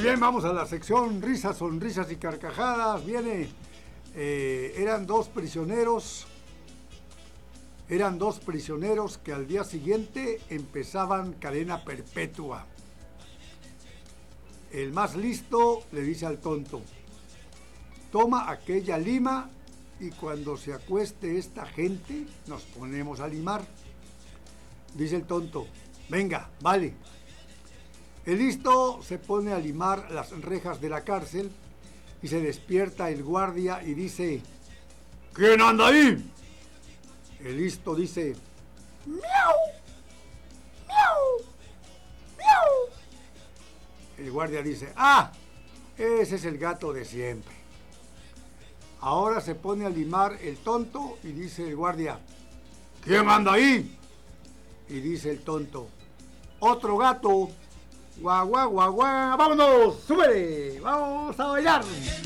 bien, vamos a la sección risas, sonrisas y carcajadas. Viene, eran dos prisioneros que al día siguiente empezaban cadena perpetua. El más listo le dice al tonto: toma aquella lima y cuando se acueste esta gente nos ponemos a limar. Dice el tonto: venga, vale. El listo se pone a limar las rejas de la cárcel y se despierta el guardia y dice: ¿quién anda ahí? El listo dice: miau, miau, miau. El guardia dice: ah, ese es el gato de siempre. Ahora se pone a limar el tonto y dice el guardia: ¿quién anda ahí? Y dice el tonto: otro gato. Guau, guau, guau, guau. ¡Vámonos! ¡Súbele! ¡Vamos a bailar!